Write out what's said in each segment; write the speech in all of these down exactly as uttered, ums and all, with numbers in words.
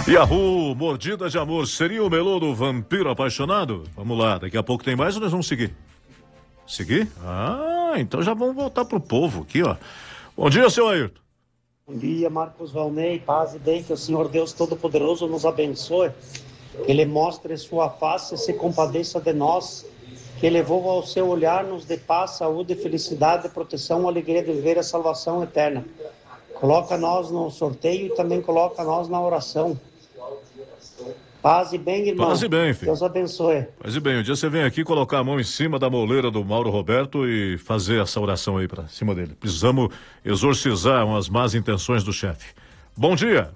Yahoo, mordida de amor, seria o melô do vampiro apaixonado? Vamos lá, daqui a pouco tem mais ou nós vamos seguir? Seguir? Ah, então já vamos voltar pro povo aqui, ó. Bom dia, seu Ayrton. Bom dia, Marcos Valnei, paz e bem, que o Senhor Deus Todo-Poderoso nos abençoe, que Ele mostre sua face e se compadeça de nós, que Ele voa ao seu olhar, nos dê paz, saúde, felicidade, proteção, alegria de viver a salvação eterna. Coloca nós no sorteio e também coloca nós na oração. Paz e bem, irmão. Paz e bem, filho. Deus abençoe. Paz e bem, um dia você vem aqui colocar a mão em cima da moleira do Mauro Roberto e fazer essa oração aí pra cima dele. Precisamos exorcizar umas más intenções do chefe. Bom dia.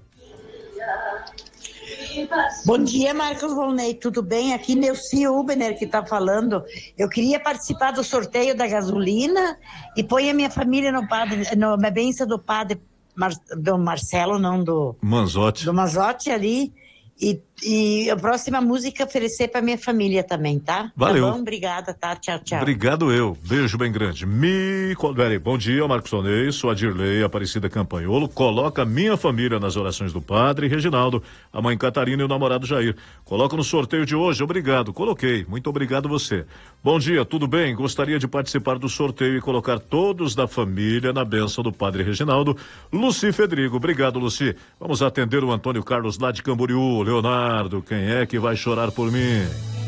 Bom dia, Marcos Volney, tudo bem? Aqui Neuci Ubener que tá falando. Eu queria participar do sorteio da gasolina e põe a minha família no padre, no, na bênção do padre Mar, do Marcelo, não do... Manzotti. Do Manzotti ali. E, e a próxima música oferecer para minha família também, tá? Valeu. Tá bom? Obrigada, tá? Tchau, tchau. Obrigado eu. Beijo bem grande. Me... Peraí, bom dia, Marcos Tonei, sou a Dirley Aparecida Campanholo. Coloca minha família nas orações do padre Reginaldo, a mãe Catarina e o namorado Jair. Coloca no sorteio de hoje, obrigado. Coloquei, muito obrigado você. Bom dia, tudo bem? Gostaria de participar do sorteio e colocar todos da família na bênção do padre Reginaldo. Luci Fedrigo, obrigado, Luci. Vamos atender o Antônio Carlos lá de Camboriú. Leonardo, quem é que vai chorar por mim?